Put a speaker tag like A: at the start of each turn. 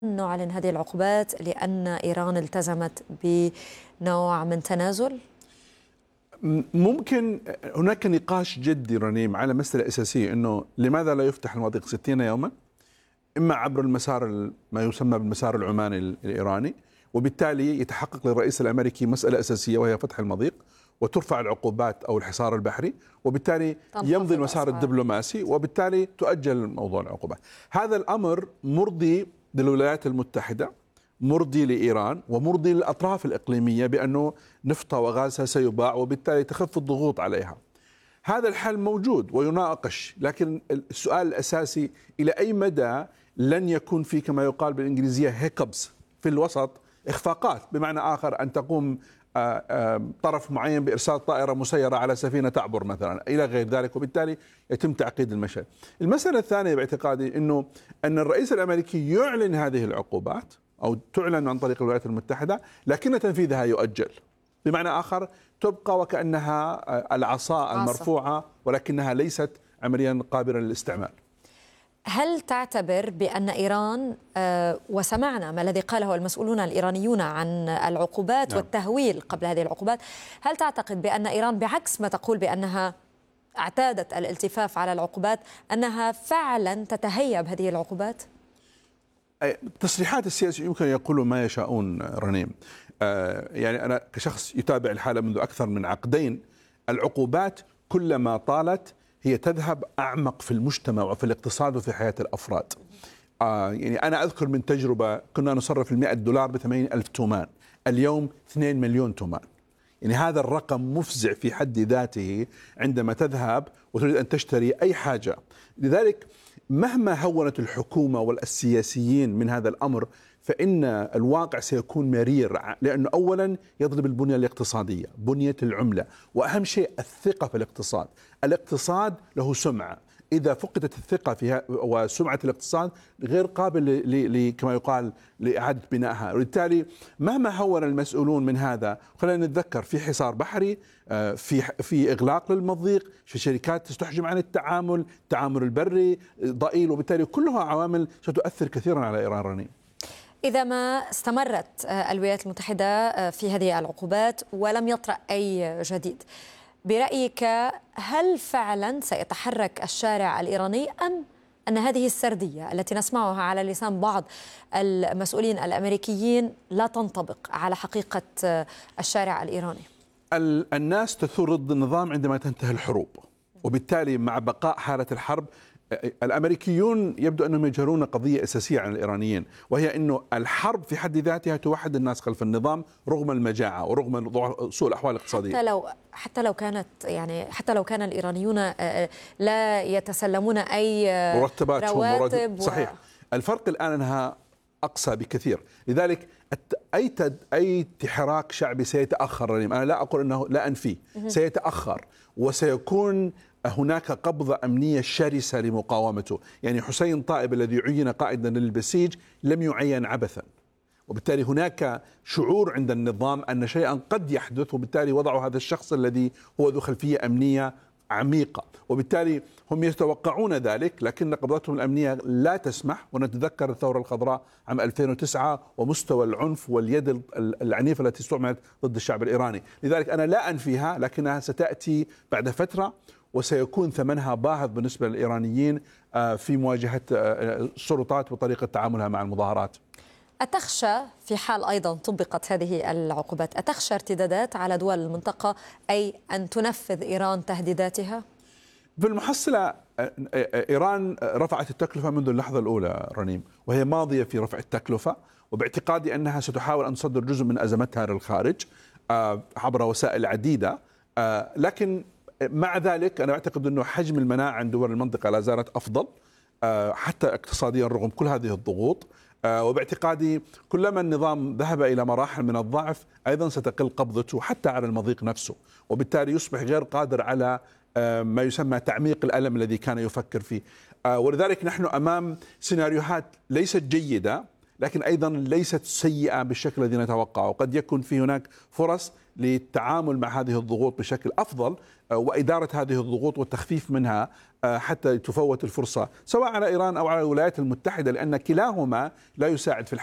A: نعلن هذه العقوبات لأن إيران التزمت بنوع من تنازل؟
B: ممكن هناك نقاش جدي رنيم على مسألة أساسية، أنه لماذا لا يفتح المضيق 60 يوما، إما عبر المسار ما يسمى بالمسار العماني الإيراني، وبالتالي يتحقق للرئيس الأمريكي مسألة أساسية وهي فتح المضيق وترفع العقوبات أو الحصار البحري، وبالتالي يمضي المسار الدبلوماسي، وبالتالي تؤجل موضوع العقوبات. هذا الأمر مرضي للولايات المتحدة، مرضي لإيران، ومرضي للأطراف الإقليمية بأنه نفطها وغازها سيباع، وبالتالي تخف الضغوط عليها. هذا الحل موجود ويناقش، لكن السؤال الأساسي إلى أي مدى لن يكون في كما يقال بالإنجليزية هيكبس في الوسط، إخفاقات، بمعنى آخر أن تقوم طرف معين بإرسال طائرة مسيرة على سفينة تعبر مثلا إلى غير ذلك، وبالتالي يتم تعقيد المشهد. المسألة الثانية باعتقادي أن الرئيس الأمريكي يعلن هذه العقوبات أو تعلن عن طريق الولايات المتحدة، لكن تنفيذها يؤجل، بمعنى آخر تبقى وكأنها العصا المرفوعة ولكنها ليست عمليا قابلة للاستعمال.
A: هل تعتبر بأن إيران وسمعنا ما الذي قاله المسؤولون الإيرانيون عن العقوبات والتهويل قبل هذه العقوبات، هل تعتقد بأن إيران بعكس ما تقول بأنها اعتادت الالتفاف على العقوبات أنها فعلا تتهيب هذه العقوبات؟
B: تصريحات السياسيين يمكن يقولوا ما يشاءون رنيم. يعني أنا كشخص يتابع الحالة منذ أكثر من عقدين، العقوبات كلما طالت هي تذهب أعمق في المجتمع وفي الاقتصاد وفي حياة الأفراد. يعني أنا أذكر من تجربة كنا نصرف $100 ب80,000 تومان، اليوم 2 مليون تومان. يعني هذا الرقم مفزع في حد ذاته عندما تذهب وتريد أن تشتري أي حاجة. لذلك مهما هونت الحكومة والسياسيين من هذا الأمر، فإن الواقع سيكون مرير، لأنه أولا يضرب البنية الاقتصادية، بنية العملة، وأهم شيء الثقة في الاقتصاد. الاقتصاد له سمعة، إذا فقدت الثقة فيها وسمعة الاقتصاد غير قابل كما يقال لإعادة بنائها. وبالتالي مهما هون المسؤولون من هذا، خلينا نتذكر في حصار بحري، في إغلاق للمضيق، في شركات تستحجم عن التعامل البري ضئيل، وبالتالي كلها عوامل ستؤثر كثيرا على إيران رنين.
A: إذا ما استمرت الولايات المتحدة في هذه العقوبات ولم يطرأ أي جديد، برأيك هل فعلا سيتحرك الشارع الإيراني، أم أن هذه السردية التي نسمعها على لسان بعض المسؤولين الأمريكيين لا تنطبق على حقيقة الشارع الإيراني؟
B: الناس تثور ضد النظام عندما تنتهي الحروب، وبالتالي مع بقاء حالة الحرب الأمريكيون يبدو أنهم يجهرون قضية أساسية عن الإيرانيين، وهي أنه الحرب في حد ذاتها توحد الناس خلف النظام رغم المجاعة ورغم سوء الأحوال الاقتصادية.
A: حتى لو كان الإيرانيون لا يتسلمون أي رواتب
B: صحيح. الفرق الآن أنها أقصى بكثير، لذلك أي حراك شعبي سيتأخر. أنا لا أقول أنه لا أنفيه، سيتأخر وسيكون هناك قبضة أمنية شرسة لمقاومته. يعني حسين طائب الذي عين قائدا للبسيج لم يعين عبثا، وبالتالي هناك شعور عند النظام أن شيئا قد يحدث، وبالتالي وضعوا هذا الشخص الذي هو ذو خلفية أمنية عميقة، وبالتالي هم يتوقعون ذلك، لكن قبضتهم الأمنية لا تسمح. ونتذكر الثورة الخضراء عام 2009 ومستوى العنف واليد العنيفة التي استعملت ضد الشعب الإيراني. لذلك أنا لا أنفيها، لكنها ستأتي بعد فترة وسيكون ثمنها باهظ بالنسبة للإيرانيين في مواجهة السلطات وطريقة تعاملها مع المظاهرات.
A: أتخشى في حال أيضا طبقت هذه العقوبات، أتخشى ارتدادات على دول المنطقة، أي أن تنفذ إيران تهديداتها؟
B: في المحصلة إيران رفعت التكلفة منذ اللحظة الأولى رنيم، وهي ماضية في رفع التكلفة، وباعتقادي أنها ستحاول أن تصدر جزء من أزمتها للخارج عبر وسائل عديدة. لكن مع ذلك أنا أعتقد أنه حجم المناعة عند دول المنطقة لا زالت أفضل حتى اقتصاديا رغم كل هذه الضغوط. وباعتقادي كلما النظام ذهب إلى مراحل من الضعف أيضا ستقل قبضته حتى على المضيق نفسه، وبالتالي يصبح غير قادر على ما يسمى تعميق الألم الذي كان يفكر فيه. ولذلك نحن أمام سيناريوهات ليست جيدة، لكن أيضا ليست سيئة بالشكل الذي نتوقعه، وقد يكون في هناك فرص للتعامل مع هذه الضغوط بشكل أفضل وإدارة هذه الضغوط والتخفيف منها حتى تفوت الفرصة سواء على إيران أو على الولايات المتحدة، لأن كلاهما لا يساعد في